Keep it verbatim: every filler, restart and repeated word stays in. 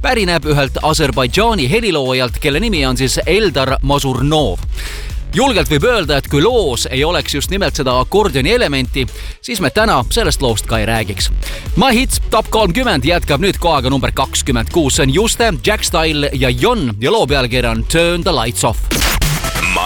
pärineb ühelt Aserbaidžaani heliloojalt, kelle nimi on siis Eldar Mazurnov. Julgelt võib öelda, et kui loos ei oleks just nimelt seda akordioni elementi, siis me täna sellest loost ka ei räägiks. My Hits Top kolmkümmend jätkab nüüd kohaga number kakskümmend kuus. See on Juste, Jack Style ja Jon ja loo pealkiri on Turn the Lights Off.